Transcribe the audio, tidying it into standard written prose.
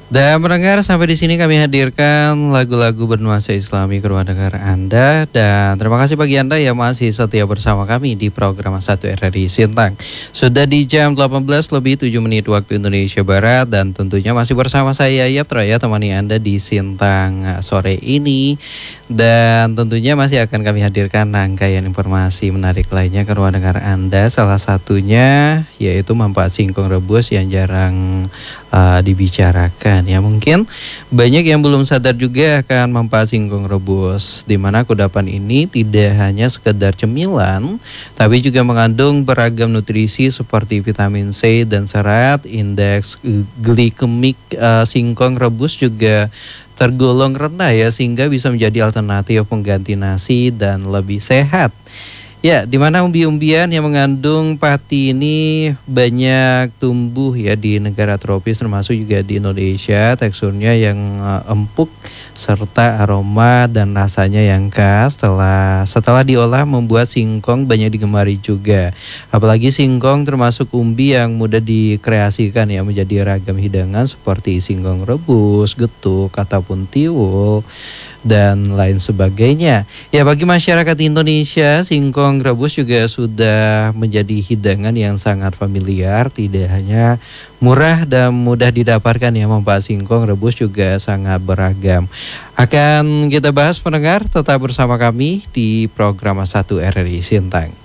Dan mendengar sampai di sini kami hadirkan lagu-lagu bernuansa Islami ke ruang dengar Anda. Dan terima kasih bagi Anda yang masih setia bersama kami di program 1 RRI Sintang. Sudah di jam 18 lebih 7 menit waktu Indonesia Barat. Dan tentunya masih bersama saya Yap Raya temani Anda di Sintang sore ini. Dan tentunya masih akan kami hadirkan rangkaian informasi menarik lainnya ke ruang dengar Anda. Salah satunya yaitu manfaat singkong rebus yang jarang dibicarakan ya. Mungkin banyak yang belum sadar juga akan manfaat singkong rebus, di mana kudapan ini tidak hanya sekedar cemilan tapi juga mengandung beragam nutrisi seperti vitamin C dan serat. Indeks glikemik singkong rebus juga tergolong rendah ya, sehingga bisa menjadi alternatif pengganti nasi dan lebih sehat. Ya, di mana umbi-umbian yang mengandung pati ini banyak tumbuh ya di negara tropis termasuk juga di Indonesia. Teksturnya yang empuk serta aroma dan rasanya yang khas. Setelah diolah membuat singkong banyak digemari juga. Apalagi singkong termasuk umbi yang mudah dikreasikan ya menjadi ragam hidangan seperti singkong rebus, getuk ataupun tiwul dan lain sebagainya. Ya, bagi masyarakat Indonesia, singkong rebus juga sudah menjadi hidangan yang sangat familiar. Tidak hanya murah dan mudah didapatkan ya, manfaat singkong rebus juga sangat beragam. Akan kita bahas pendengar, tetap bersama kami di program 1 RRI Sintang.